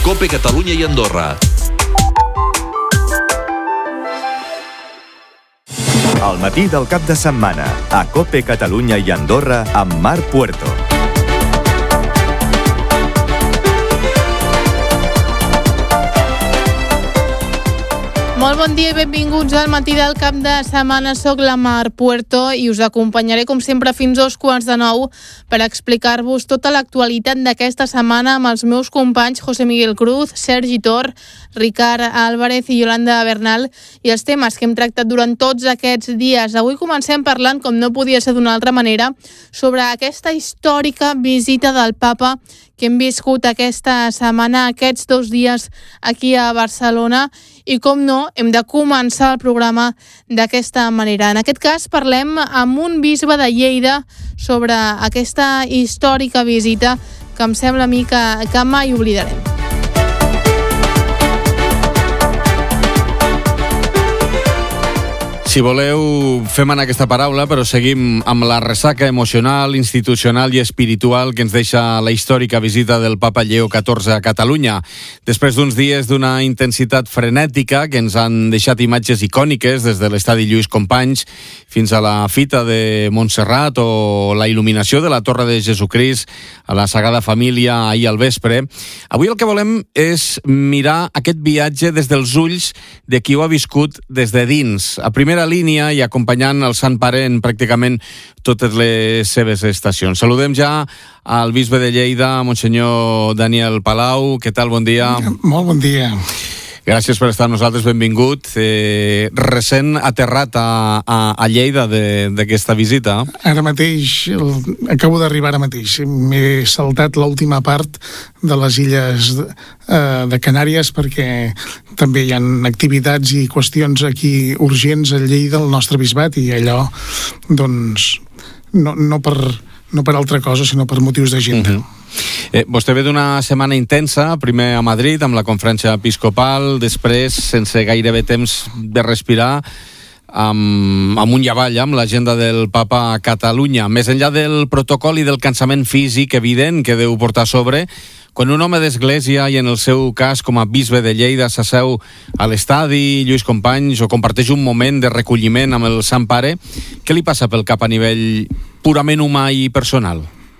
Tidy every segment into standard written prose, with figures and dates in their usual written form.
COPE Catalunya i Andorra. El matí del cap de setmana a COPE Catalunya i Andorra amb Marc Puerto. Molt bon dia i benvinguts al matí del cap de setmana. Soc la Mar Puerto i us acompanyaré com sempre fins 8:45 per explicar-vos tota l'actualitat d'aquesta setmana amb els meus companys José Miguel Cruz, Sergi Tor, Ricard Álvarez i Yolanda Bernal i els temes que hem tractat durant tots aquests dies. Avui comencem parlant, com no podia ser d'una altra manera, sobre aquesta històrica visita del papa que hem viscut aquesta setmana, aquests 2 dies aquí a Barcelona. I, com no, hem de començar el programa d'aquesta manera. En aquest cas, parlem amb un bisbe de Lleida sobre aquesta històrica visita que em sembla a mi que mai oblidarem. Si voleu, fem anar aquesta paraula, però seguim amb la ressaca emocional, institucional i espiritual que ens deixa la històrica visita del papa Lleó XIV a Catalunya. Després d'uns dies d'una intensitat frenètica que ens han deixat imatges icòniques des de l'estadi Lluís Companys fins a la fita de Montserrat o la il·luminació de la Torre de Jesucrist a la Sagrada Família ahir al vespre, avui el que volem és mirar aquest viatge des dels ulls de qui ho ha viscut des de dins, a primera línia i acompanyant el Sant Pare en pràcticament totes les seves estacions. Saludem ja al bisbe de Lleida, Monsenyor Daniel Palau. Què tal? Bon dia. Molt bon dia. Gràcies per estar amb nosaltres, benvingut. Recent aterrat a Lleida d'aquesta visita. Ara mateix, acabo d'arribar ara mateix. M'he saltat l'última part de les illes de Canàries perquè també hi ha activitats i qüestions aquí urgents a Lleida, al nostre bisbat, i allò, doncs, no per altra cosa, sinó per motius d'agenda. Vostè ve d'una setmana intensa, primer a Madrid amb la conferència episcopal, després, sense gairebé temps de respirar, amunt i avall amb l'agenda del papa a Catalunya. Més enllà del protocol i del cansament físic evident que deu portar a sobre, quan un home d'església, i en el seu cas com a bisbe de Lleida, s'asseu a l'estadi Lluís Companys o comparteix un moment de recolliment amb el Sant Pare, què li passa pel cap a nivell purament humà i personal?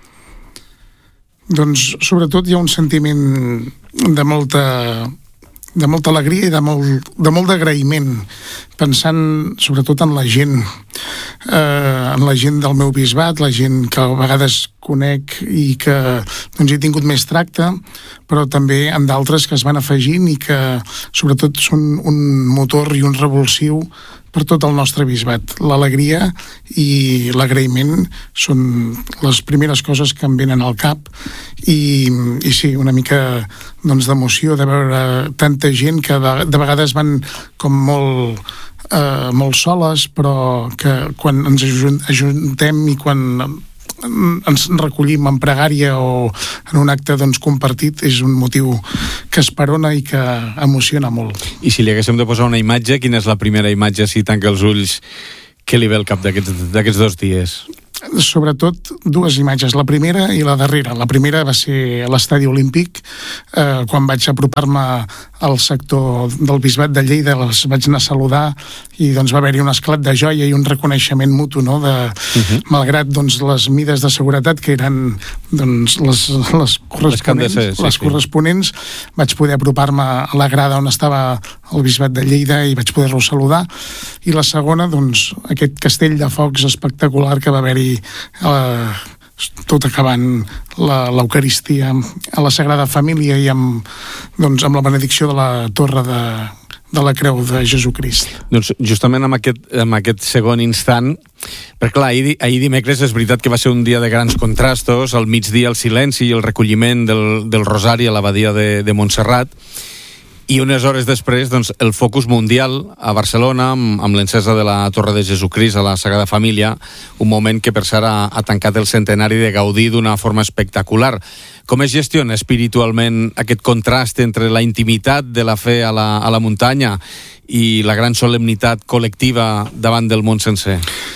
Doncs, sobretot, hi ha un sentiment de molta alegria i de molt d'agraïment, pensant sobretot en la gent del meu bisbat, la gent que a vegades conec i que doncs, he tingut més tracte, però també en d'altres que es van afegint i que sobretot són un motor i un revulsiu per tot el nostre bisbat. L'alegria i l'agraïment són les primeres coses que em venen al cap i sí, una mica doncs, d'emoció de veure tanta gent que de vegades van com molt soles, però que quan ens ajuntem i quan ens recollim en pregària o en un acte doncs, compartit, és un motiu que esperona i que emociona molt. I si li haguéssim de posar una imatge, quina és la primera imatge, si tanca els ulls, què li ve al cap d'aquests 2 dies? Sobretot 2 imatges, la primera i la darrera. La primera va ser a l'estadi Olímpic, quan vaig apropar-me al sector del bisbat de Lleida, els vaig anar a saludar i doncs va haver-hi un esclat de joia i un reconeixement mutu, no? Malgrat doncs, les mides de seguretat que eren doncs, les corresponents, vaig poder apropar-me a la grada on estava el bisbat de Lleida i vaig poder-lo saludar. I la segona, doncs, aquest castell de focs espectacular que va haver-hi tot acabant l'Eucaristia a la Sagrada Família i amb la benedicció de la Torre de la Creu de Jesucrist. Doncs justament amb aquest segon instant, perquè clar, ahir dimecres és veritat que va ser un dia de grans contrastos, al migdia el silenci i el recolliment del Rosari a l'abadia de Montserrat, i unes hores després doncs, el focus mundial a Barcelona amb l'encesa de la Torre de Jesucrist a la Sagrada Família, un moment que per cert ha tancat el centenari de Gaudí d'una forma espectacular. Com es gestiona espiritualment aquest contrast entre la intimitat de la fe a la muntanya i la gran solemnitat col·lectiva davant del món sencer?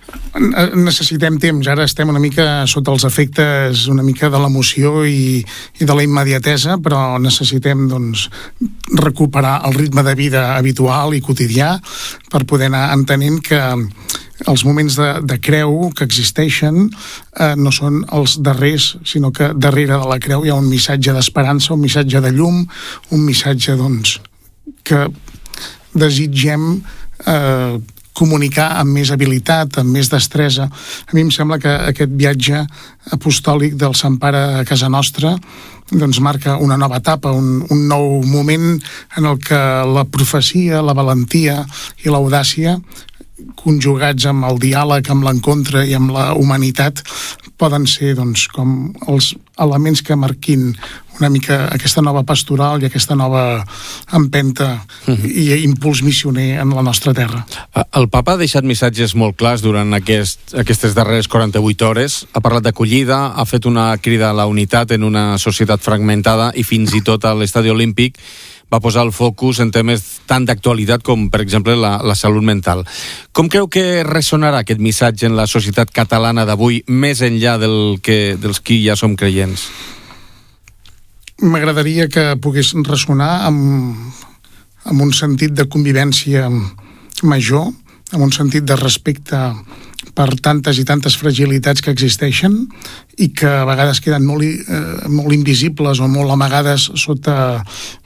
necessitem temps. Ara estem una mica sota els efectes una mica de l'emoció i de la immediatesa, però necessitem recuperar el ritme de vida habitual i quotidià per poder anar entenent que els moments de creu que existeixen no són els darrers, sinó que darrere de la creu hi ha un missatge d'esperança, un missatge de llum, un missatge que desitgem comunicar amb més habilitat, amb més destresa. A mi em sembla que aquest viatge apostòlic del Sant Pare a casa nostra marca una nova etapa, un nou moment en el que la profecia, la valentia i l'audàcia, conjugats amb el diàleg, amb l'encontre i amb la humanitat, poden ser com els elements que marquin una mica aquesta nova pastoral i aquesta nova empenta i impuls missioner en la nostra terra. El papa ha deixat missatges molt clars durant aquestes darreres 48 hores. Ha parlat d'acollida, ha fet una crida a la unitat en una societat fragmentada i fins i tot a l'estadi olímpic va posar el focus en temes tan d'actualitat com, per exemple, la salut mental. Com creu que ressonarà aquest missatge en la societat catalana d'avui, més enllà dels qui ja som creients? M'agradaria que pogués ressonar amb un sentit de convivència major, amb un sentit de respecte per tantes i tantes fragilitats que existeixen i que a vegades queden molt invisibles o molt amagades sota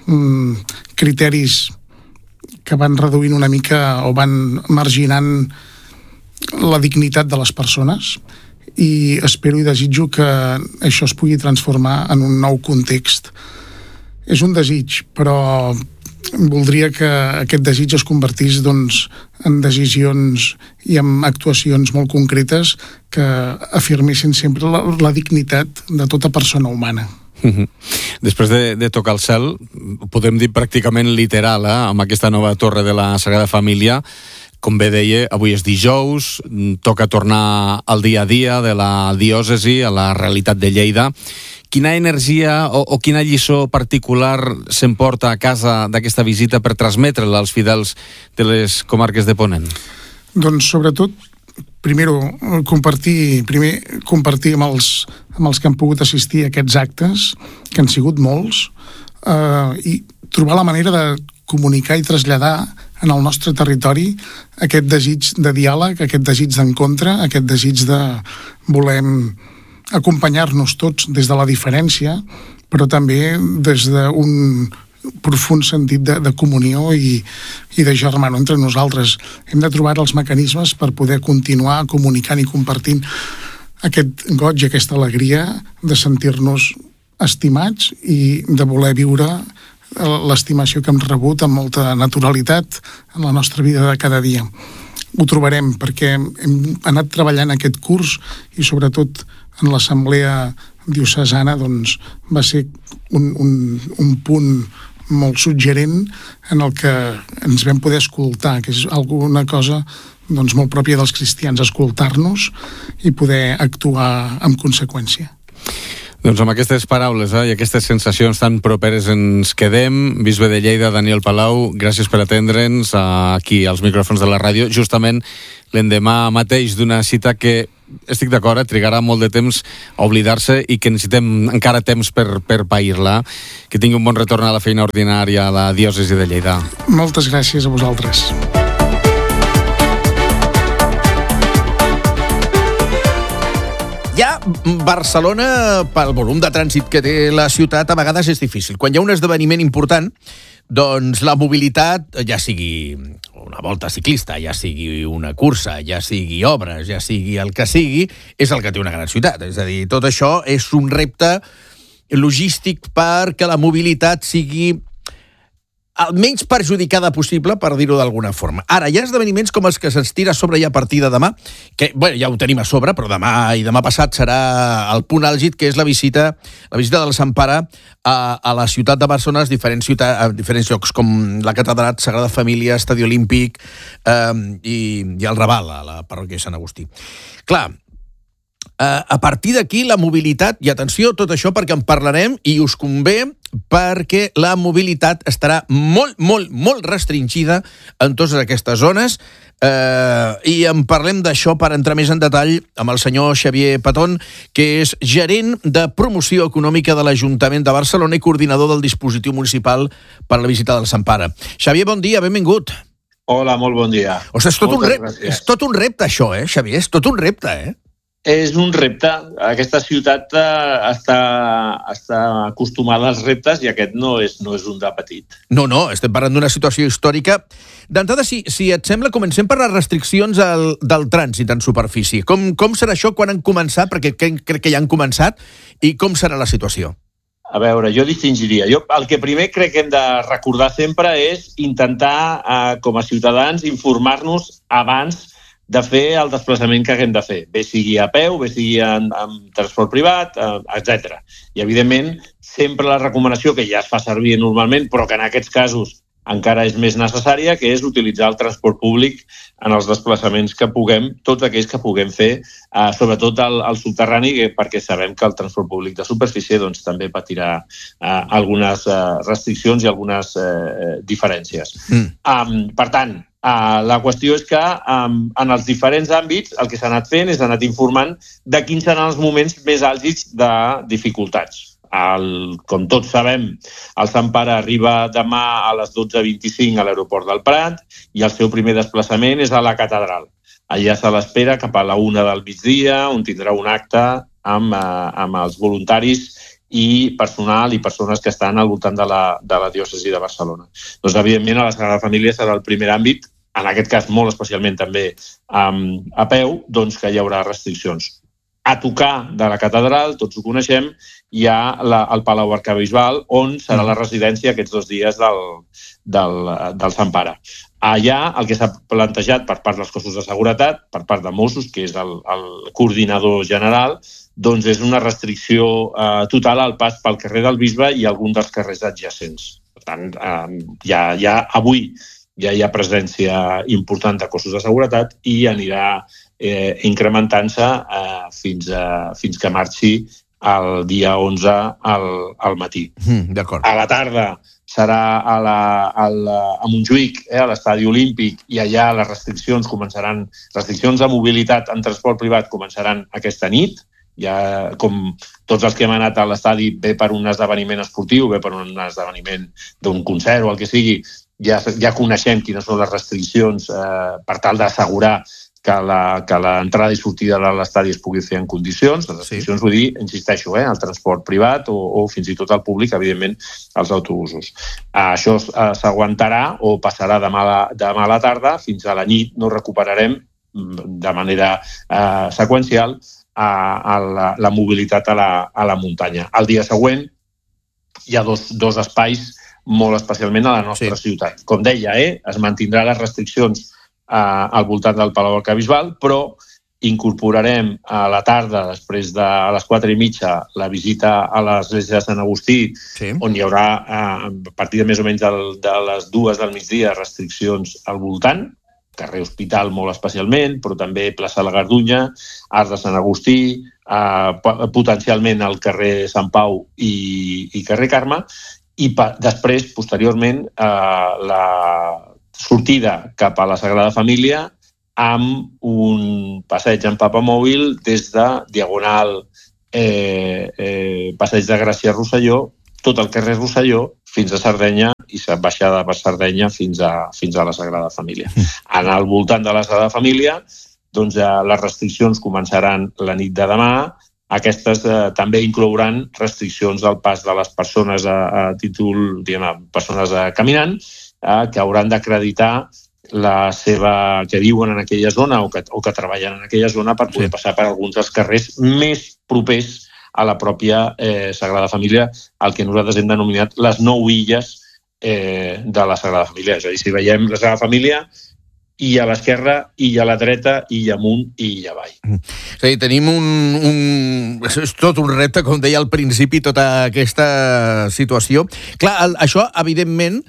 criteris que van reduint una mica o van marginant la dignitat de les persones, i espero i desitjo que això es pugui transformar en un nou context. És un desig, però voldria que aquest desig es convertís en decisions i en actuacions molt concretes que afirmessin sempre la dignitat de tota persona humana. Després de tocar el cel, podem dir pràcticament literal, amb aquesta nova torre de la Sagrada Família. Com bé deia, avui és dijous, toca tornar al dia a dia de la diòcesi, a la realitat de Lleida. Quina energia o quina lliçó particular s'emporta a casa d'aquesta visita per transmetre-la als fidels de les comarques de Ponent? Doncs sobretot, primer compartir amb els que han pogut assistir a aquests actes, que han sigut molts, i trobar la manera de comunicar i traslladar en el nostre territori aquest desig de diàleg, aquest desig d'encontre, aquest desig de voler acompanyar-nos tots des de la diferència, però també des d'un profund sentit de comunió i de germanor entre nosaltres. Hem de trobar els mecanismes per poder continuar comunicant i compartint aquest goig i aquesta alegria de sentir-nos estimats i de voler viure l'estimació que hem rebut amb molta naturalitat en la nostra vida de cada dia. Ho trobarem perquè hem anat treballant aquest curs i sobretot en l'assemblea diocesana va ser un punt molt suggerent en el que ens vam poder escoltar, que és alguna cosa molt pròpia dels cristians, escoltar-nos i poder actuar en conseqüència. Doncs amb aquestes paraules i aquestes sensacions tan properes ens quedem. Bisbe de Lleida, Daniel Palau, gràcies per atendre'ns aquí als micròfons de la ràdio, justament l'endemà mateix d'una cita que, estic d'acord, trigarà molt de temps a oblidar-se i que necessitem encara temps per pair-la. Que tingui un bon retorn a la feina ordinària a la diòcesi de Lleida. Moltes gràcies a vosaltres. Ja Barcelona, pel volum de trànsit que té la ciutat, a vegades és difícil. Quan hi ha un esdeveniment important, doncs la mobilitat, ja sigui una volta ciclista, ja sigui una cursa, ja sigui obres, ja sigui el que sigui, és el que té una gran ciutat. És a dir, tot això és un repte logístic perquè la mobilitat sigui el menys perjudicada possible, per dir-ho d'alguna forma. Ara, hi ha esdeveniments com els que se'ns tira a sobre ja a partir de demà, que, bueno, ja ho tenim a sobre, però demà i demà passat serà el punt àlgid, que és la visita del Sant Pare a la ciutat de Barcelona, a diferents llocs, com la Catedral, Sagrada Família, Estadi Olímpic i el Raval, a la parròquia de Sant Agustí. Clar, A partir d'aquí, la mobilitat, i atenció a tot això perquè en parlarem i us convé, perquè la mobilitat estarà molt restringida en totes aquestes zones, i en parlem d'això per entrar més en detall amb el senyor Xavier Petón, que és gerent de promoció econòmica de l'Ajuntament de Barcelona i coordinador del dispositiu municipal per a la visita del Sant Pare. Xavier, bon dia, benvingut. Hola, molt bon dia. És tot un repte, això, Xavier? És tot un repte, És un repte. Aquesta ciutat està acostumada als reptes i aquest no és un de petit. No, estem parlant d'una situació històrica. D'entrada, si et sembla, comencem per les restriccions del trànsit en superfície. Com serà això quan han començat? Perquè crec que ja han començat. I com serà la situació? A veure, jo distingiria. El que primer crec que hem de recordar sempre és intentar, com a ciutadans, informar-nos abans de fer el desplaçament que haguem de fer, bé sigui a peu, bé sigui amb transport privat, etc. I, evidentment, sempre la recomanació que ja es fa servir normalment, però que en aquests casos encara és més necessària, que és utilitzar el transport públic en els desplaçaments que puguem, tots aquells que puguem fer, sobretot al subterrani, perquè sabem que el transport públic de superfície doncs, també patirà algunes restriccions i algunes diferències. Per tant, la qüestió és que en els diferents àmbits el que s'ha anat fent és anat informant de quins seran els moments més àlgids de dificultats. Com tots sabem, el Sant Pare arriba demà a les 12:25 a l'aeroport del Prat i el seu primer desplaçament és a la catedral. Allà se l'espera cap a la 1 del migdia, on tindrà un acte amb els voluntaris i personal i persones que estan al voltant de la diòcesi de Barcelona. Doncs, evidentment, a la Sagrada Família serà el primer àmbit, en aquest cas molt especialment també a peu, doncs que hi haurà restriccions. A tocar de la catedral, tots ho coneixem, hi ha el Palau Arquebisbal, on serà la residència aquests 2 dies del Sant Pare. Allà el que s'ha plantejat per part dels cossos de seguretat, per part de Mossos, que és el coordinador general, doncs és una restricció total al pas pel carrer del Bisbe i algun dels carrers adjacents. Per tant, avui ja hi ha presència important de cossos de seguretat i anirà incrementant-se fins que marxi el dia 11 al matí. D'acord. A la tarda serà a Montjuïc, a l'estadi olímpic, i allà les restriccions de mobilitat en transport privat començaran aquesta nit. Ja, com tots els que hem anat a l'estadi, bé per un esdeveniment esportiu, bé per un esdeveniment d'un concert o el que sigui, ja coneixem quines són les restriccions per tal d'assegurar que l'entrada i sortida de l'estadi es pugui fer en condicions. Les restriccions, vull dir, insisteixo, el transport privat o fins i tot el públic, evidentment, els autobusos. Això s'aguantarà o passarà demà a la tarda, fins a la nit no recuperarem de manera seqüencial la mobilitat a la muntanya. El dia següent hi ha dos espais molt especialment a la nostra ciutat. Com deia, es mantindrà les restriccions al voltant del Palau Arquebisbal, però incorporarem a la tarda, després de les 4:30, la visita a l'església de Sant Agustí, on hi haurà, a partir de més o menys de les 2 del migdia, restriccions al voltant, carrer Hospital molt especialment, però també plaça la Gardunya, Arc de Sant Agustí, potencialment al carrer Sant Pau i carrer Carme, i després, posteriorment, la sortida cap a la Sagrada Família amb un passeig en papamòbil des de Diagonal Passeig de Gràcia a Rosselló, tot el carrer Rosselló, fins a Sardenya i baixada per Sardenya fins a la Sagrada Família. En el voltant de la Sagrada Família, doncs les restriccions començaran la nit de demà. Aquestes també inclouran restriccions al pas de les persones a títol, persones caminant, que hauran d'acreditar la seva, que viuen en aquella zona o que treballen en aquella zona per poder passar per alguns dels carrers més propers a la pròpia Sagrada Família, el que nosaltres hem denominat les 9 illes de la Sagrada Família. És a dir, si veiem la Sagrada Família, i a l'esquerra, i a la dreta, i amunt, i avall. És a dir, tenim és tot un repte, com deia al principi, tota aquesta situació. Clar, això, evidentment,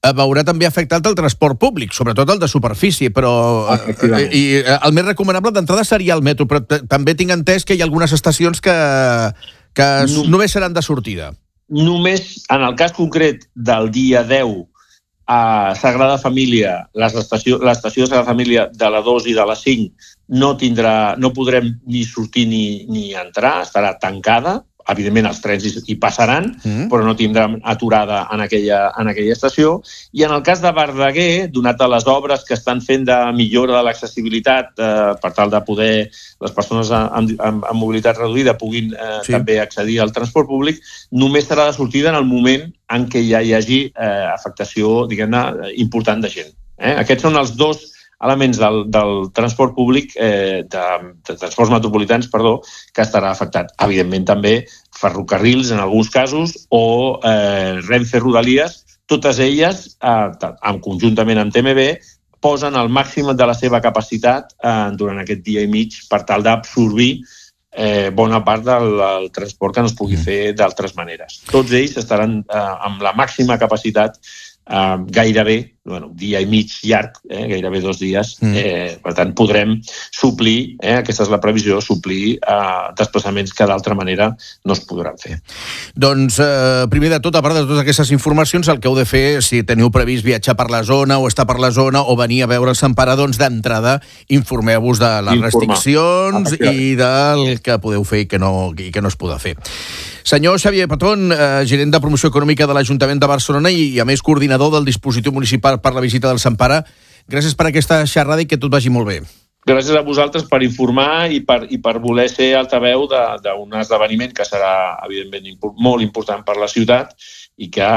veurà també afectat el transport públic, sobretot el de superfície, però i el més recomanable d'entrada seria el metro, però també tinc entès que hi ha algunes estacions que només seran de sortida. Només en el cas concret del dia 10 a Sagrada Família, l'estació de Sagrada Família de la 2 i de la 5 no podrem ni sortir ni entrar, estarà tancada. Evidentment, els trens hi passaran, però no tindran aturada en aquella estació. I en el cas de Verdaguer, donat a les obres que estan fent de millora de l'accessibilitat per tal de poder les persones amb mobilitat reduïda puguin també accedir al transport públic, només serà de sortida en el moment en què ja hi hagi afectació, diguem-ne, important de gent. Aquests són els dos elements del transport públic, de transports metropolitans, que estarà afectat. Evidentment, també ferrocarrils, en alguns casos, o Renfe Rodalies, totes elles, conjuntament amb TMB, posen el màxim de la seva capacitat durant aquest dia i mig per tal d'absorbir bona part del transport que no es pugui fer d'altres maneres. Tots ells estaran amb la màxima capacitat gairebé, dia i mig llarg, gairebé 2 dies. Per tant, podrem suplir, aquesta és la previsió, suplir desplaçaments que d'altra manera no es podran fer. Doncs, primer de tot, a part de totes aquestes informacions, el que heu de fer, si teniu previst viatjar per la zona o estar per la zona o venir a veure el Sant Pare, doncs d'entrada informeu-vos de les restriccions i del que podeu fer i que no es podrà fer. Senyor Xavier Petón, gerent de promoció econòmica de l'Ajuntament de Barcelona i, a més, coordinador del dispositiu municipal per la visita del Sant Pare, gràcies per aquesta xerrada i que tot vagi molt bé. Gràcies a vosaltres per informar i per voler ser altaveu d'un esdeveniment que serà, evidentment, molt important per la ciutat i que,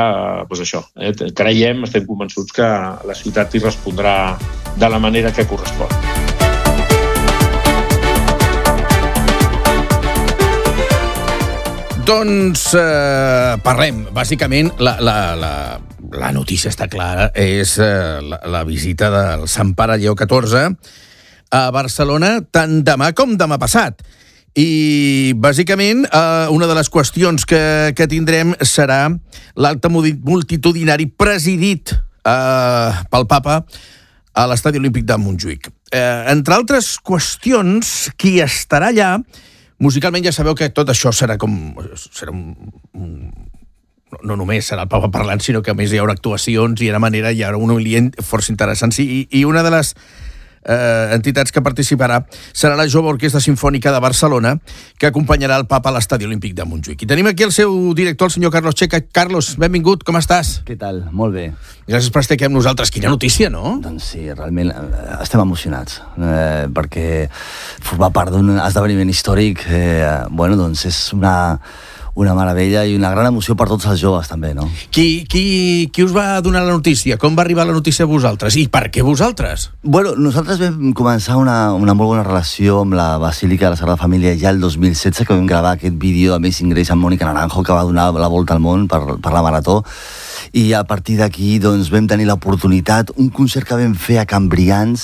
creiem, estem convençuts que la ciutat hi respondrà de la manera que correspon. Doncs parlem. Bàsicament, la notícia està clara, és la visita del Sant Pare Lleó XIV a Barcelona tant demà com demà passat. I, bàsicament, una de les qüestions que tindrem serà l'acte multitudinari presidit pel Papa a l'Estadi Olímpic de Montjuïc. Entre altres qüestions, qui estarà allà, musicalment ja sabeu que tot això serà no només serà el Papa parlant, sinó que a més hi haurà actuacions, hi haurà manera, hi haurà un ambient força interessant. I una de les entitats que participarà serà la Jove Orquestra Simfònica de Barcelona, que acompanyarà el Papa a l'Estadi Olímpic de Montjuïc. I tenim aquí el seu director, el senyor Carlos Checa. Carlos, benvingut, com estàs? Què tal? Molt bé. Gràcies per estar aquí amb nosaltres. Quina notícia, no? Doncs sí, realment estem emocionats, perquè formar part d'un esdeveniment històric, doncs és una meravella i una gran emoció per tots els joves, també, no? Qui us va donar la notícia? Com va arribar la notícia a vosaltres? I per què vosaltres? Bueno, nosaltres vam començar una molt bona relació amb la Basílica de la Sagrada Família ja el 2016, que vam gravar aquest vídeo de Amazing Grace amb Mònica Naranjo, que va donar la volta al món per la Marató. I a partir d'aquí doncs, vam tenir l'oportunitat, un concert que vam fer a Cambrians,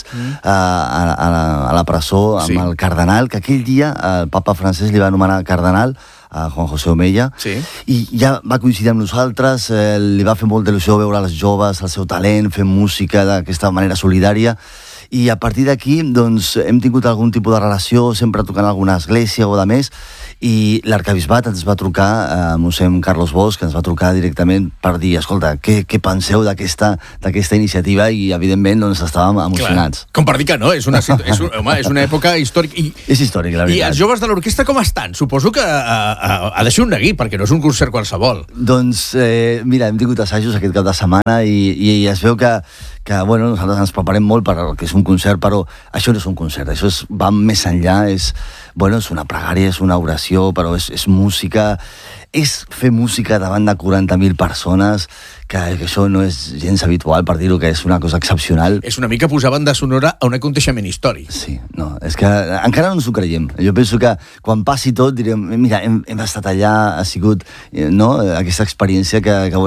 a la presó, amb el cardenal, que aquell dia el papa francès li va anomenar cardenal, a Juan José Omeya, i ja va coincidir amb nosaltres, li va fer molta il·lusió veure els joves, el seu talent, fer música d'aquesta manera solidària, i a partir d'aquí doncs, hem tingut algun tipus de relació, sempre tocant alguna església o de més, i l'arcabisbat ens va trucar, mossèn Carlos Bosch, que ens va trucar directament per dir, escolta, què penseu d'aquesta iniciativa? I evidentment doncs, estàvem emocionats. Clar. Com per dir que no, és una època històrica. És històrica, la veritat. I els joves de l'orquestra com estan? Suposo que ha de ser un neguit, perquè no és un concert qualsevol. Doncs, mira, hem tingut assajos aquest cap de setmana i es veu que nosaltres ens preparem molt perquè és un concert, però això no és un concert, això va més enllà, és una pregària, és una oració, però és música, és fer música davant de 40.000 persones, que això no és gens habitual, per dir-ho, que és una cosa excepcional. És una mica posar banda sonora a un aconteixement històric. Sí, no, és que encara no ens ho creiem. Jo penso que quan passi tot direm, mira, hem estat allà, ha sigut aquesta experiència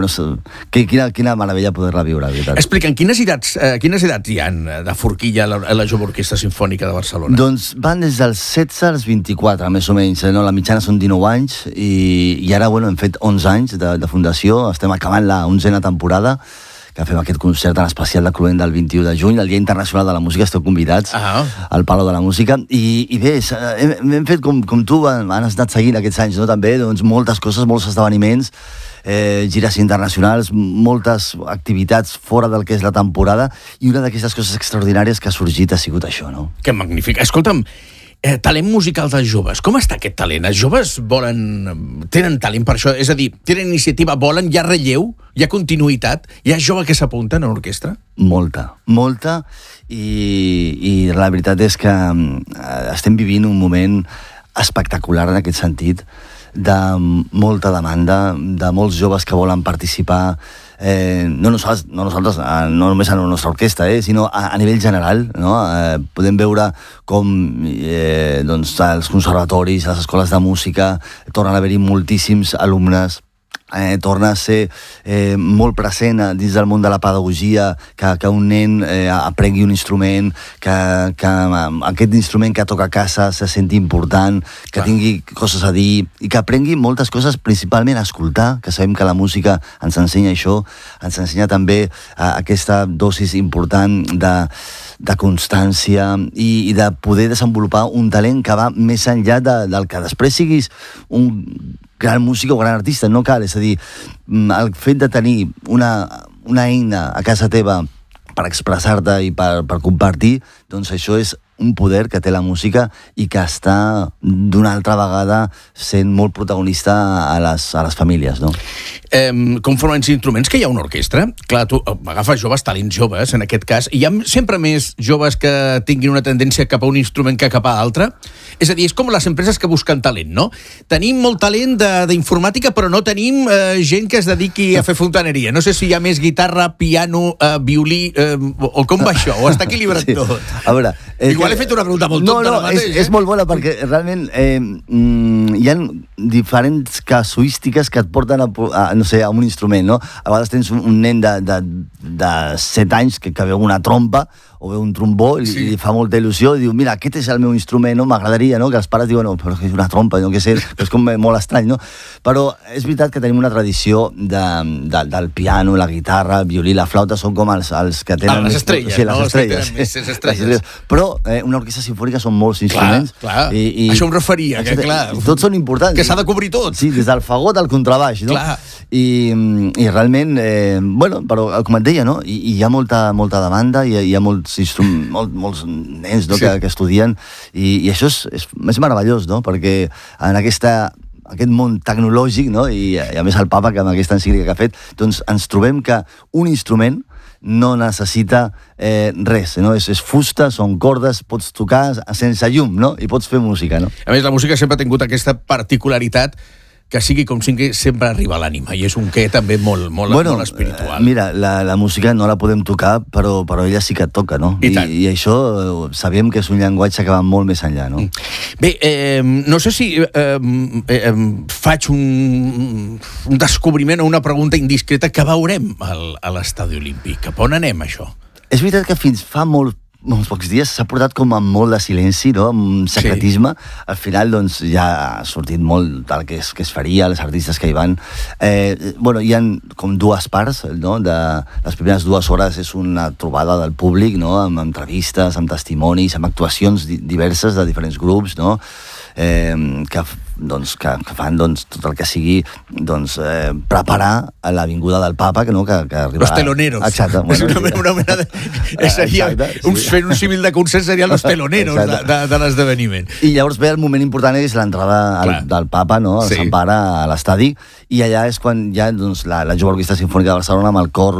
quina meravella poder-la viure, la veritat. Explica'm, quines edats hi ha de forquilla a la Jove Orquestra Simfònica de Barcelona? Doncs van des dels 16 als 24, més o menys. La mitjana són 19 anys i ara hem fet 11 anys de fundació, estem acabant la 11a temporada, fem aquest concert tan especial de Cluent del 21 de juny, el Dia Internacional de la Música, esteu convidats al Palau de la Música, i bé, hem fet com tu, han estat seguint aquests anys, no? També, doncs, moltes coses, molts esdeveniments, gires internacionals, moltes activitats fora del que és la temporada, i una d'aquestes coses extraordinàries que ha sorgit ha sigut això, no? Que magnífic. Escolta'm, talent musical dels joves. Com està aquest talent? Els joves tenen talent per això? És a dir, tenen iniciativa, volen, hi ha relleu, hi ha continuïtat, hi ha jove que s'apunten a l'orquestra? Molta, i la veritat és que estem vivint un moment espectacular en aquest sentit, de molta demanda, de molts joves que volen participar, no nosaltres, no només a la nostra orquestra, sinó a nivell general, no? Podem veure com doncs, als conservatoris, a les escoles de música, tornen a haver-hi moltíssims alumnes, torna a ser molt present dins del món de la pedagogia, que un nen aprengui un instrument, que aquest instrument que toca a casa se senti important, que tingui coses a dir, i que aprengui moltes coses, principalment a escoltar, que sabem que la música ens ensenya això, ens ensenya també aquesta dosis important de constància i de poder desenvolupar un talent que va més enllà del que després siguis un gran músic o gran artista, no cal, és a dir, el fet de tenir una eina a casa teva per expressar-te i per compartir, doncs això és un poder que té la música i que està d'una altra vegada sent molt protagonista a les famílies, no? Com formen els instruments que hi ha una orquestra? Clar, tu agafes joves, talents joves, en aquest cas, i hi ha sempre més joves que tinguin una tendència cap a un instrument que cap a l'altre? És a dir, és com les empreses que busquen talent, no? Tenim molt talent d'informàtica, però no tenim gent que es dediqui a fer fontaneria. No sé si hi ha més guitarra, piano, violí, o com va això? O està equilibrat tot? A veure... Igual he fet una pregunta molt tonta ara mateix. És molt bona perquè realment hi ha diferents casuístiques que et porten a un instrument, no? A vegades tens un nen de 7 anys que veu una trompa o veu un trombó i li fa molta il·lusió i diu, mira, aquest és el meu instrument, no? M'agradaria, no? Que els pares diuen, no, però és una trompa, no? Que sé, és com molt estrany, no? Però és veritat que tenim una tradició del piano, la guitarra, el violí, la flauta, són com els que tenen... Les estrelles, no? Les estrelles. Però una orquestra sinfònica són molts instruments. Clar. Això em referia, que clar... Tots són importants. Que s'ha de cobrir tot. Sí, des del fagot al contrabaix, no? Clar. I realment, bueno, però com et deia, no? Hi ha molta demanda, hi ha molts nens, no? Que estudien, i això és meravellós, no? Perquè en aquest món tecnològic, no? I a més el papa, que amb aquesta encíclica que ha fet, doncs ens trobem que un instrument no necessita res, no? És fusta, són cordes, pots tocar sense llum, no? I pots fer música, no? A més, la música sempre ha tingut aquesta particularitat que sigui com sigui, sempre arriba a l'ànima, i és un què també molt espiritual. Mira, la música no la podem tocar, però ella sí que et toca, no? I això sabem que és un llenguatge que va molt més enllà, no? Bé, no sé si faig un descobriment o una pregunta indiscreta. Que veurem a l'Estadi Olímpic? Cap on anem, això? És veritat que fins fa uns pocs dies s'ha portat com amb molt de silenci, no? Amb secretisme. Al final, doncs, ja ha sortit molt del que es faria, els artistes que hi van. Bueno, hi ha com dues parts, no? Les primeres 2 hores és una trobada del públic, no? Amb entrevistes, amb testimonis, amb actuacions diverses de diferents grups, no? Que fan tot el que sigui preparar a la vinguda del papa, que arribarà... Los teloneros. Exacte. Bueno, una mena de... Seria, fent un símil de concert, serien los teloneros de l'esdeveniment. I llavors ve el moment important, és l'entrada del papa, no? El Sant Pare a l'estadi, i allà és quan ja la Jove Orquestra Simfònica de Barcelona amb el cor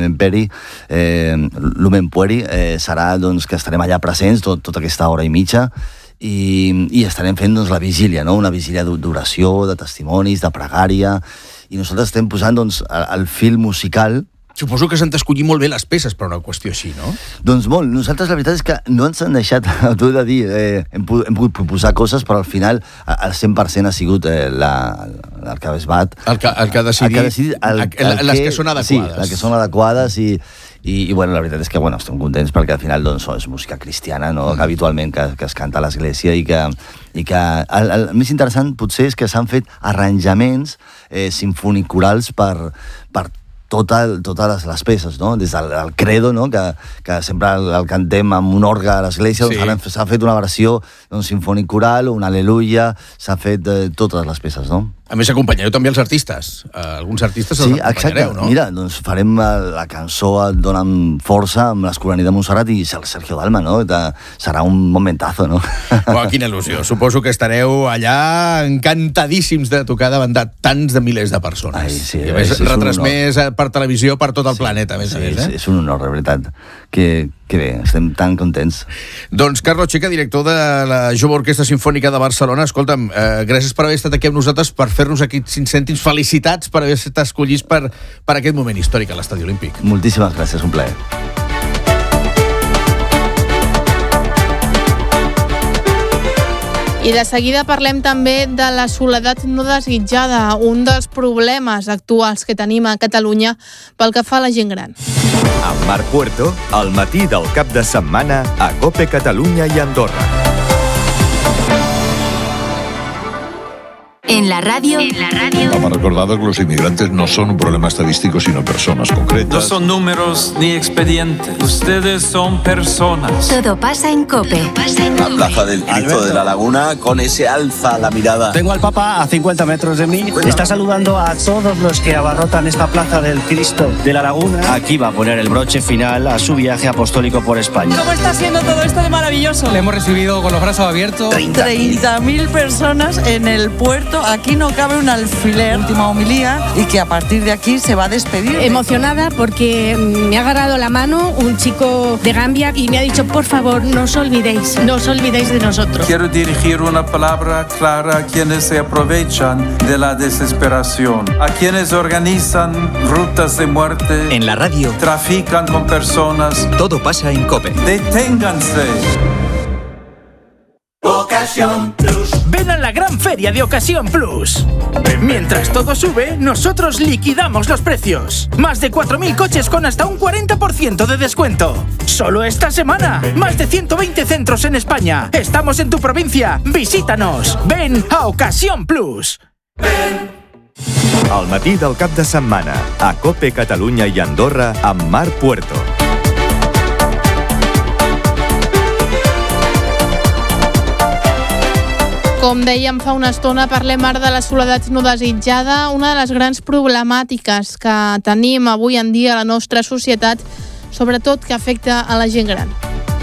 Lumen Pueri serà que estarem allà presents tota aquesta hora i mitja, i estarem fent la vigília, no? Una vigília d'oració, de testimonis, de pregària, i nosaltres estem posant el fil musical. Suposo que s'han d'escollir molt bé les peces per una qüestió així, no? Doncs molt. Nosaltres la veritat és que no ens han deixat, t'ho he de dir, hem pogut proposar coses, però al final el 100% ha sigut l'arquebisbat. El que ha decidit les que són adequades. Sí, les que són adequades, i bueno, la veritat és que estem contents perquè al final és música cristiana, no? Que habitualment que es canta a l'església, i que el més interessant potser és que s'han fet arranjaments sinfonicorals per totes les peces, no? Des del credo, no? Que sempre el cantem amb un orgue a l'església, doncs s'ha fet una versió d'un sinfònic coral, un aleluia, s'ha fet totes les peces, no? A més, acompanyareu també els artistes. Alguns artistes els acompanyareu, no? Mira, doncs farem la cançó Et donen força amb l'Escolani de Montserrat i el Sergio Dalma, no? Serà un momentazo, no? Quina il·lusió. Suposo que estareu allà encantadíssims de tocar davant de tants de milers de persones. Sí, i a més, retransmès per televisió per tot el planeta, a més a més. És un honor, de veritat. Que bé, estem tan contents. Doncs Carlos Checa, director de la Jove Orquestra Simfònica de Barcelona, escolta'm, gràcies per haver estat aquí amb nosaltres, per fer-nos aquí 5 cèntims. Felicitats per haver estat escollits per aquest moment històric a l'Estadi Olímpic. Moltíssimes gràcies, un plaer. I de seguida parlem també de la soledat no desitjada, un dels problemes actuals que tenim a Catalunya pel que fa a la gent gran. Amb Marc Puerto, al matí del cap de setmana a COPE Catalunya i Andorra. En la radio. Hemos recordado que los inmigrantes no son un problema estadístico, sino personas concretas. No son números ni expedientes. Ustedes son personas. Todo pasa en COPE. La plaza del Cristo de la Laguna, con ese alza la mirada. Tengo al Papa a 50 metros de mí. Está saludando a todos los que abarrotan esta plaza del Cristo de la Laguna. Aquí va a poner el broche final a su viaje apostólico por España. ¿Cómo está siendo todo esto de maravilloso? Le hemos recibido con los brazos abiertos. 30.000 personas en el puerto. Aquí no cabe un alfiler. Última homilía y que a partir de aquí se va a despedir. Emocionada porque me ha agarrado la mano un chico de Gambia y me ha dicho, por favor, no os olvidéis de nosotros. Quiero dirigir una palabra clara a quienes se aprovechan de la desesperación, a quienes organizan rutas de muerte. En la radio. Trafican con personas. Todo pasa en COPE. ¡Deténganse! Ocasión Plus. Ven a la gran feria de Ocasión Plus. Mientras todo sube, nosotros liquidamos los precios. Más de 4.000 coches con hasta un 40% de descuento. Solo esta semana. Más de 120 centros en España. Estamos en tu provincia. Visítanos. Ven a Ocasión Plus. Al matí del cap de setmana, a COPE Catalunya i Andorra, amb Marc Puerto. Com dèiem fa una estona, parlem ara de la soledat no desitjada, una de les grans problemàtiques que tenim avui en dia a la nostra societat, sobretot que afecta a la gent gran.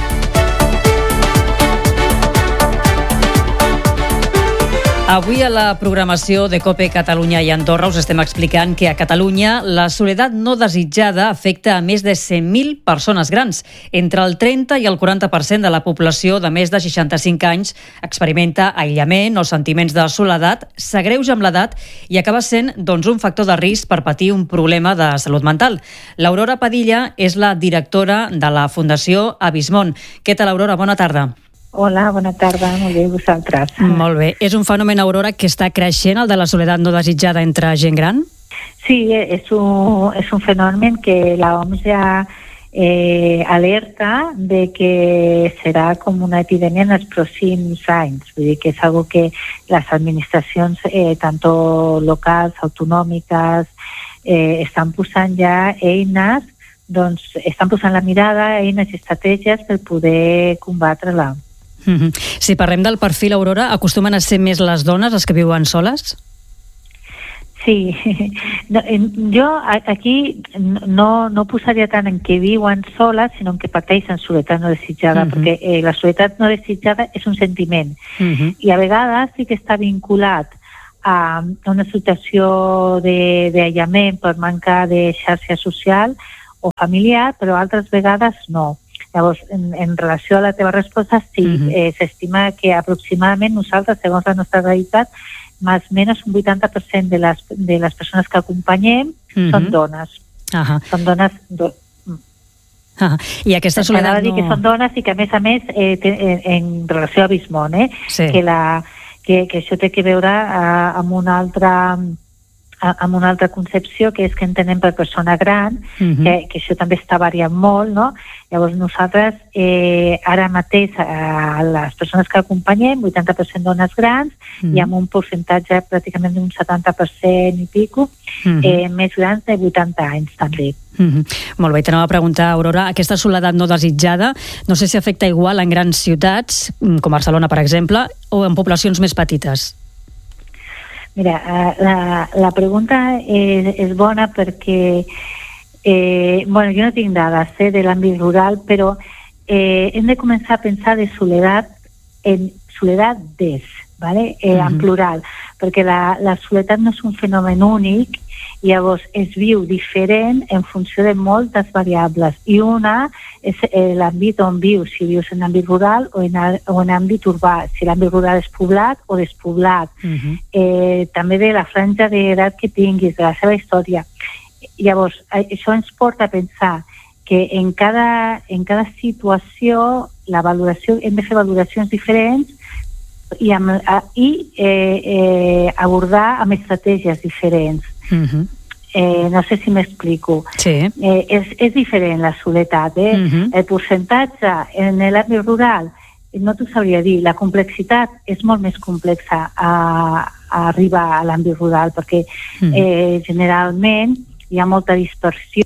Avui a la programació de COPE Catalunya i Andorra us estem explicant que a Catalunya la soledat no desitjada afecta a més de 100.000 persones grans. Entre el 30 i el 40% de la població de més de 65 anys experimenta aïllament o sentiments de soledat, s'agreuja amb l'edat i acaba sent un factor de risc per patir un problema de salut mental. L'Aurora Padilla és la directora de la Fundació Abismón. Què tal, Aurora? Bona tarda. Hola, bona tarda, molt bé, vosaltres. Molt bé. És un fenomen, Aurora, que està creixent, el de la soledat no desitjada entre gent gran? Sí, és un fenomen que la OMS ja alerta de que serà com una epidèmia en els pròxims anys. Vull dir que és algo que les administracions, tanto locals, autonòmiques, estan posant ja eines, doncs estan posant la mirada, eines i estratègies per poder combatre-la. Si parlem del perfil, Aurora, acostumen a ser més les dones les que viuen soles? Sí, jo aquí no posaria tant en que viuen soles, sinó en que pateixen soledat no desitjada, perquè la soledat no desitjada és un sentiment, i a vegades sí que està vinculat a una situació d'aïllament per manca de xarxa social o familiar, però altres vegades no. Llavors, en relació a la teva resposta, sí, s'estima que aproximadament nosaltres, segons la nostra realitat, més o menys un 80% de les persones que acompanyem són dones. Són dones... I aquesta soledat no... dir que són dones i que, a més, en relació a Abismón, que això té que veure amb una altra amb una altra concepció, que és que entenem per persona gran, que això també està variant molt, no? Llavors nosaltres, ara mateix, les persones que acompanyem, 80% dones grans, i amb un percentatge pràcticament d'un 70% i pico, més grans de 80 anys també. Molt bé, t'anava a preguntar, Aurora, aquesta soledat no desitjada, no sé si afecta igual en grans ciutats, com Barcelona, per exemple, o en poblacions més petites? Mira, la pregunta és bona perquè jo no tinc dades de l'àmbit rural, però hem de començar a pensar de soledat en soledades, ¿vale? En plural, perquè la soledat no és un fenomen únic, llavors es viu diferent en funció de moltes variables, i una és l'àmbit on vius, si vius en àmbit rural o en àmbit urbà, si l'àmbit rural és poblat o despoblat, també de la franja d'edat que tinguis, de la seva història. Llavors, això ens porta a pensar que en cada situació la valoració, hem de fer valoracions diferents i abordar amb estratègies diferents. No sé si m'explico. És diferent la soledat. El percentatge en l'àmbit rural no t'ho sabria dir. La complexitat és molt més complexa a arribar a l'àmbit rural, perquè generalment hi ha molta dispersió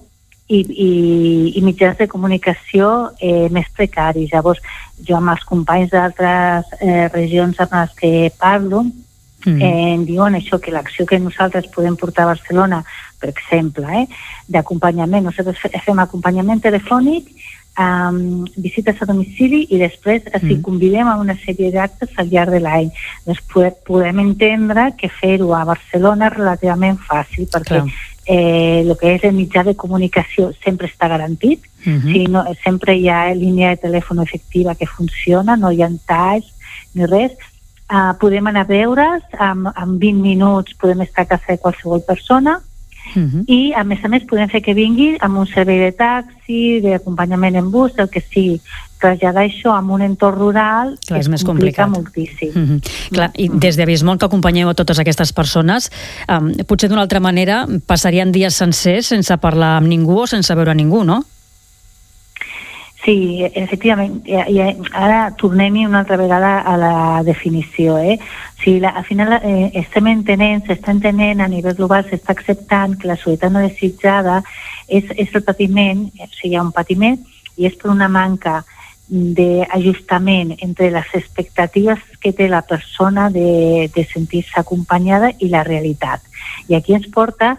i mitjans de comunicació més precaris. Llavors, jo amb els companys d'altres regions amb les que parlo, em diuen això, que l'acció que nosaltres podem portar a Barcelona, per exemple, d'acompanyament, nosaltres fem acompanyament telefònic, visites a domicili i després s'hi convidem a una sèrie d'actes al llarg de l'any. Doncs podem entendre que fer-ho a Barcelona és relativament fàcil, perquè el que és el mitjà de comunicació sempre està garantit, sempre hi ha línia de telèfon efectiva que funciona, no hi ha talls ni res. Podem anar a veure's, en 20 minuts podem estar a casa de qualsevol persona, i a més podem fer que vingui amb un servei de taxi, d'acompanyament en bus, el que sigui. Traslladar això a un entorn rural es complica moltíssim. Clar, i des de Bismont, que acompanyeu a totes aquestes persones, potser d'una altra manera passarien dies sencers sense parlar amb ningú o sense veure ningú, no? Sí, efectivament. Ara tornem-hi una altra vegada a la definició. Al final s'està entenent a nivell global, s'està acceptant que la soledat no desitjada és el patiment, o sigui, hi ha un patiment i és per una manca d'ajustament entre les expectatives que té la persona de sentir-se acompanyada i la realitat. I aquí ens porta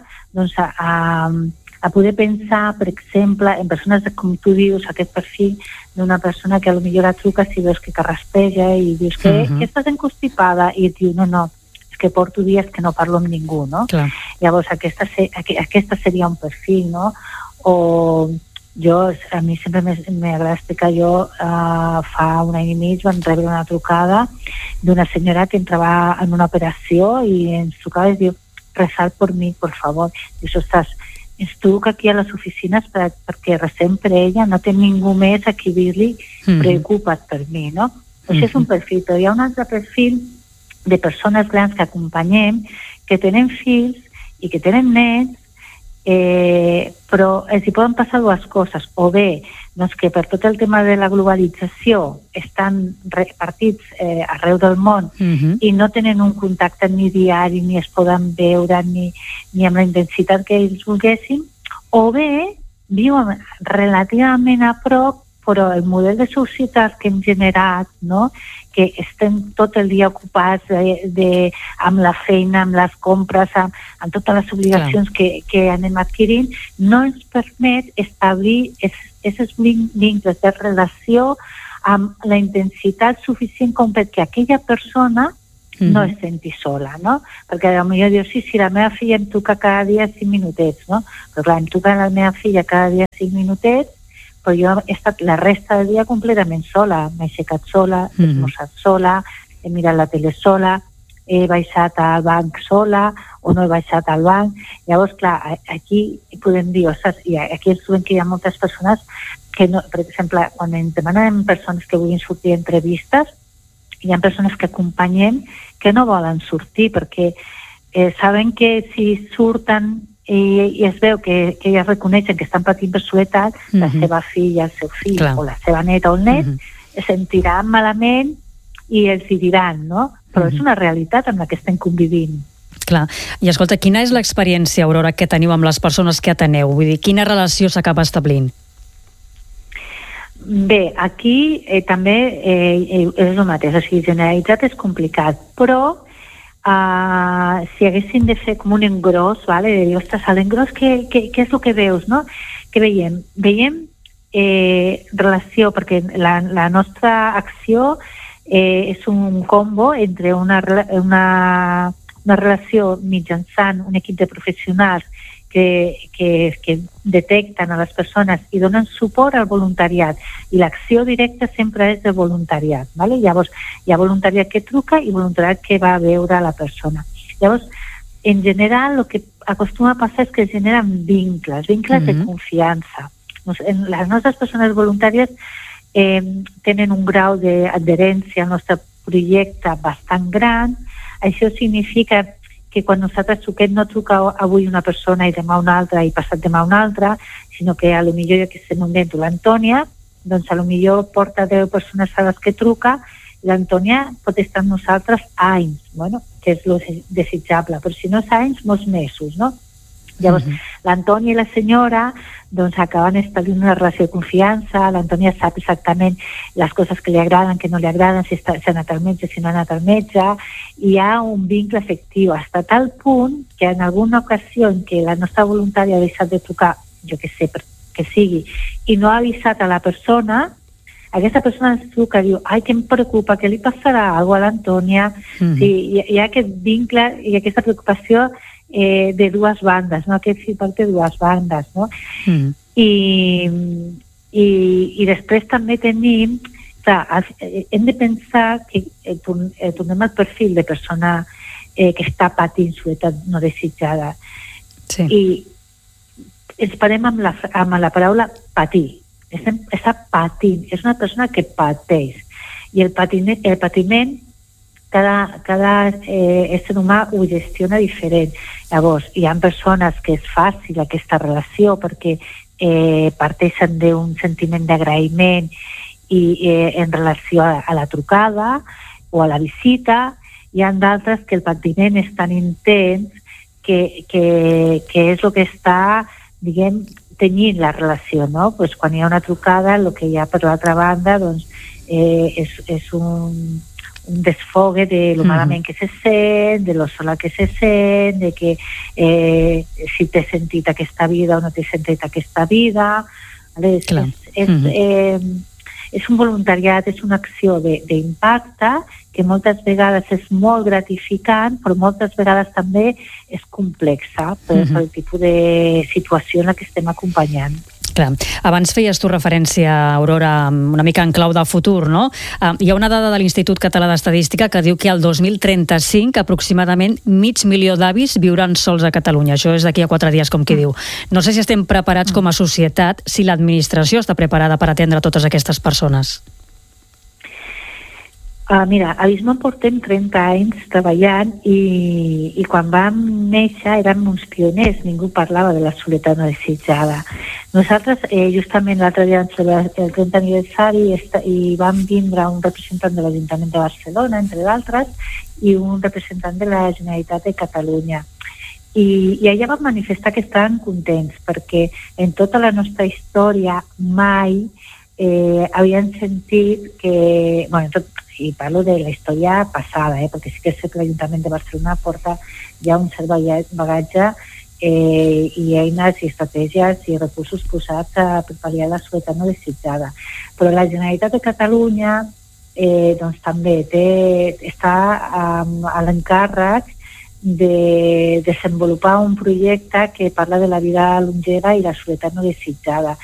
a poder pensar, per exemple, en persones, com tu dius, aquest perfil d'una persona que potser la truca si veus que carraspeja i dius que estàs encostipada, i et diu, no, és que porto dies que no parlo amb ningú, no? Llavors, aquesta seria un perfil, no? O a mi sempre m'agrada explicar, fa un any i mig vam rebre una trucada d'una senyora que entrava en una operació i ens trucava i diu, rezar por mi, por favor. Dius, ostres, ens truca aquí a les oficines perquè recent per ella, no té ningú més a qui dir-li preocupa't per mi, no? Això és un perfil, però hi ha un altre perfil de persones grans que acompanyem, que tenen fills i que tenen nets, però els hi poden passar dues coses, o bé que per tot el tema de la globalització estan repartits arreu del món i no tenen un contacte ni diari, ni es poden veure ni amb la intensitat que ells volguessin, o bé viuen relativament a prop, però el model de societat que hem generat, que estem tot el dia ocupats amb la feina, amb les compres, amb totes les obligacions que anem adquirint, no ens permet establir aquests vincles de relació amb la intensitat suficient com perquè aquella persona no es senti sola, no? Perquè potser dius, sí, la meva filla em truca cada dia 5 minutets, no? Però clar, em truca la meva filla cada dia 5 minutets, però jo he estat la resta del dia completament sola. M'he aixecat sola, he esmorzat sola, he mirat la tele sola, he baixat al banc sola o no he baixat al banc. Llavors, clar, aquí podem dir, i aquí ens trobem que hi ha moltes persones que, per exemple, quan ens demanen persones que vulguin sortir a entrevistes, hi ha persones que acompanyem que no volen sortir perquè saben que si surten i es veu que elles reconeixen que estan patint per soledat, la seva filla, el seu fill, o la seva neta o el net, es sentiran malament i els hi diran, no? Però és una realitat amb la que estem convivint. Clar. I escolta, quina és l'experiència, Aurora, que teniu amb les persones que ateneu? Vull dir, quina relació s'acaba establint? Bé, aquí també és el mateix, o sigui, generalitzat és complicat, però si haguéssim de fer com un engròs, vale? De dir, ostres, a l'engròs què és el que veus, no? Què veiem? Veiem relació, perquè la nostra acció és un combo entre una relació mitjançant un equip de professionals que detecten a les persones i donen suport al voluntariat, i l'acció directa sempre és de voluntariat, ¿vale? Llavors hi ha voluntariat que truca i voluntariat que va a veure la persona. Llavors, en general, el que acostuma a passar és que es generen vincles de confiança. Les nostres persones voluntàries tenen un grau d'adherència al nostre projecte bastant gran. Això significa que quan nosaltres truquem no truca avui una persona i demà una altra i passat demà una altra, sinó que a lo millor jo que sé, m'invento l'Antònia, doncs a lo millor porta 10 persones a les que truca, i l'Antònia pot estar amb nosaltres anys, bueno, que és lo desitjable, però si no és anys, molts mesos, no? Llavors, l'Antònia i la senyora doncs acaben establint una relació de confiança, l'Antònia sap exactament les coses que li agraden, que no li agraden, si ha anat al metge, si no ha anat al metge, i hi ha un vincle efectiu, fins a tal punt que en alguna ocasió en què la nostra voluntària ha deixat de trucar, jo que sé, que sigui, i no ha avisat a la persona, aquesta persona ens truca i diu, ai, que em preocupa, que li passarà alguna cosa a l'Antònia. Sí, hi ha aquest vincle i aquesta preocupació de dues bandes, no? Aquest feedback de dues bandes, no? I després també tenim, clar, hem de pensar que tornem al perfil de persona que està patint soledat no desitjada, i ens parem amb la paraula patir. Està patint, és una persona que pateix, i el patiment cada ésser humà ho gestiona diferent. Llavors, hi ha persones que és fàcil aquesta relació perquè parteixen d'un sentiment d'agraïment i en relació a la trucada o a la visita. Hi ha d'altres que el patiment és tan intens que és el que està, diguem, tenyint la relació, no? Pues quan hi ha una trucada, el que hi ha per l'altra banda doncs, és un desfogue de lo malament que se sent, de lo sola que se sent, de que si t'he sentit aquesta vida o no t'he sentit aquesta vida. És un voluntariat, és una acció d'impacte que moltes vegades és molt gratificant, però moltes vegades també és complexa pel tipus de situació en la que estem acompanyant. Clar. Abans feies tu referència, Aurora, una mica en clau del futur, no? Hi ha una dada de l'Institut Català d'Estadística que diu que al 2035 aproximadament 500.000 d'avis viuran sols a Catalunya. Això és d'aquí a 4 dies, com qui diu. No sé si estem preparats com a societat, si l'administració està preparada per atendre totes aquestes persones. Mira, a Vismon portem 30 anys treballant i quan vam néixer érem uns pioners, ningú parlava de la soledat no desitjada. Nosaltres, justament l'altre dia el 30 aniversari, i vam vindre un representant de l'Ajuntament de Barcelona, entre d'altres, i un representant de la Generalitat de Catalunya. I allà vam manifestar que estaven contents, perquè en tota la nostra història mai havien sentit que... Bueno, i parlo de la història passada, perquè sí que sé que l'Ajuntament de Barcelona porta ja un cert bagatge i eines i estratègies i recursos posats per pal·liar la soledat no desitjada. Però la Generalitat de Catalunya doncs també està a l'encàrrec de desenvolupar un projecte que parla de la vida longeva i la soledat no desitjada.